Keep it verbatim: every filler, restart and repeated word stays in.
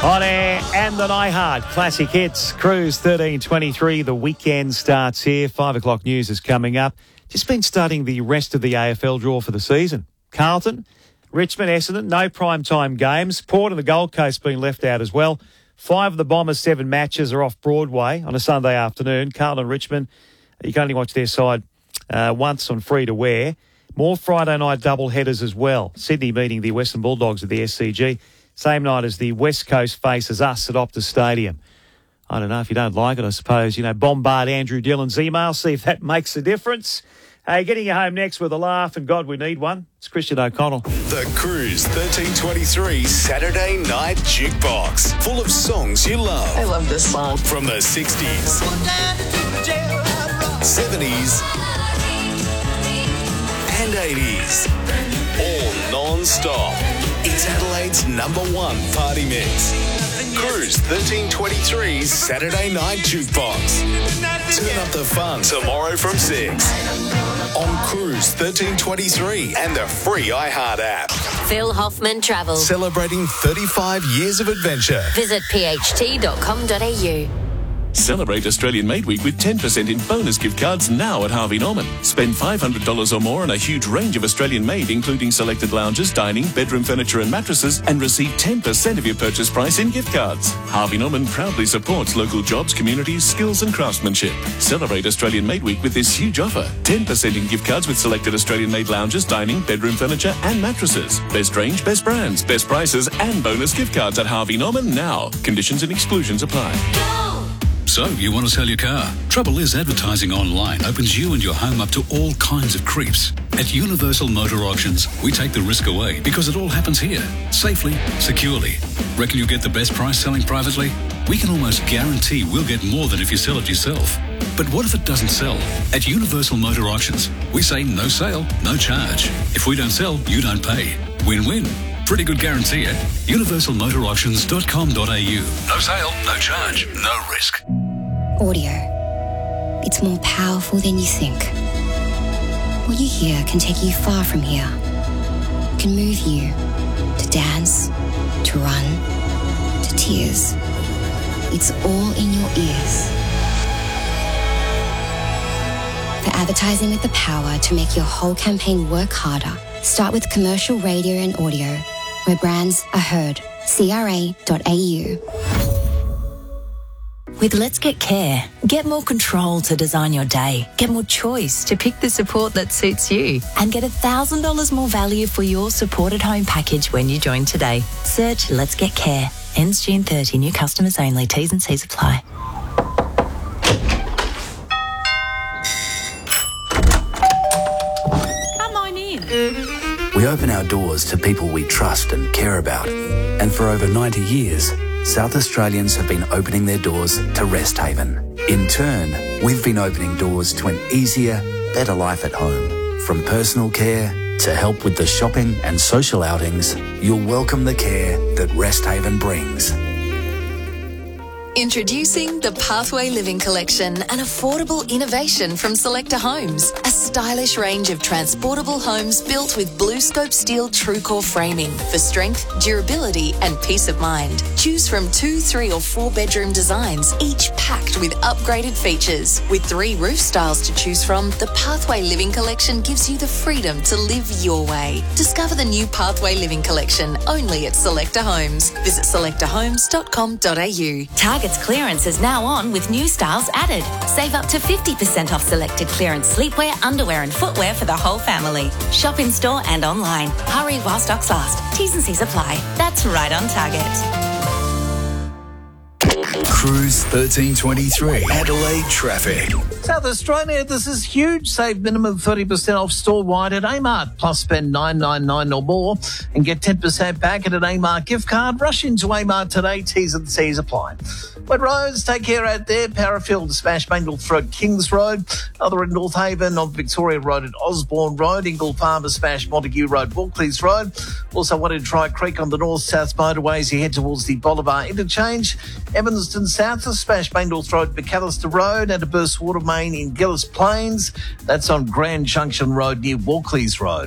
On air and the iHeart Classic Hits. Cruise thirteen twenty-three. The weekend starts here. Five o'clock news is coming up. Just been studying the rest of the A F L draw for the season. Carlton, Richmond, Essendon, no prime time games. Port and the Gold Coast being left out as well. Five of the Bombers' seven matches are off Broadway on a Sunday afternoon. Carlton and Richmond, you can only watch their side uh, once on free to wear. More Friday night double headers as well. Sydney meeting the Western Bulldogs at the S C G. Same night as the West Coast faces us at Optus Stadium. I don't know if you don't like it, I suppose, you know, bombard Andrew Dillon's email, see if that makes a difference. Hey, getting you home next with a laugh, and God, we need one. It's Christian O'Connell. The Cruise thirteen twenty-three Saturday Night Jukebox. Full of songs you love. I love this song. From the sixties, seventies, and eighties. All non-stop. It's Adelaide's number one party mix. Cruise thirteen twenty-three Saturday Night Jukebox. Turn up the fun tomorrow from six. On Cruise thirteen twenty-three and the free iHeart app. Phil Hoffman Travel. Celebrating thirty-five years of adventure. Visit p h t dot com dot a u. Celebrate Australian Made Week with ten percent in bonus gift cards now at Harvey Norman. Spend five hundred dollars or more on a huge range of Australian made, including selected lounges, dining, bedroom furniture and mattresses, and receive ten percent of your purchase price in gift cards. Harvey Norman proudly supports local jobs, communities, skills and craftsmanship. Celebrate Australian Made Week with this huge offer. ten percent in gift cards with selected Australian made lounges, dining, bedroom furniture and mattresses. Best range, best brands, best prices and bonus gift cards at Harvey Norman now. Conditions and exclusions apply. So, you want to sell your car? Trouble is, advertising online opens you and your home up to all kinds of creeps. At Universal Motor Auctions, we take the risk away because it all happens here, safely, securely. Reckon you'll get the best price selling privately? We can almost guarantee we'll get more than if you sell it yourself. But what if it doesn't sell? At Universal Motor Auctions, we say no sale, no charge. If we don't sell, you don't pay. Win-win. Pretty good guarantee at universal motor auctions dot com dot a u. No sale, no charge, no risk. Audio. It's more powerful than you think. What you hear can take you far from here. It can move you to dance, to run, to tears. It's all in your ears. For advertising with the power to make your whole campaign work harder, start with commercial radio and audio, where brands are heard. c r a dot a u. With Let's Get Care, get more control to design your day, get more choice to pick the support that suits you, and get one thousand dollars more value for your supported home package when you join today. Search Let's Get Care. Ends June thirtieth. New customers only. T's and C's apply. Come on in. We open our doors to people we trust and care about. And for over ninety years, South Australians have been opening their doors to Rest Haven. In turn, we've been opening doors to an easier, better life at home. From personal care to help with the shopping and social outings, you'll welcome the care that Rest Haven brings. Introducing the Pathway Living Collection, an affordable innovation from Selector Homes. A stylish range of transportable homes built with BlueScope steel TrueCore framing for strength, durability and peace of mind. Choose from two, three or four bedroom designs, each packed with upgraded features. With three roof styles to choose from, the Pathway Living Collection gives you the freedom to live your way. Discover the new Pathway Living Collection only at Selector Homes. Visit selector homes dot com dot a u. Target's clearance is now on with new styles added. Save up to fifty percent off selected clearance sleepwear, underwear and footwear for the whole family. Shop in store and online. Hurry while stocks last. T's and C's apply. That's right on Target. Cruise thirteen twenty-three Adelaide traffic. South Australia, this is huge. Save minimum thirty percent off store-wide at Amart. Plus spend nine ninety-nine or more and get ten percent back at an Amart gift card. Rush into Amart today. T's and C's apply. Wet roads, take care out there. Parafield to Smash Mangles Road, Kings Road. Other in North Haven on Victoria Road at Osborne Road. Ingle Farmer Smash Montague Road, Walkleys Road. Also one in Tri Creek on the north-south motorway as you head towards the Bolivar interchange. Evanston South to Smash Mangles Road, McAllister Road. And a burst water main in Gillis Plains. That's on Grand Junction Road near Walkleys Road.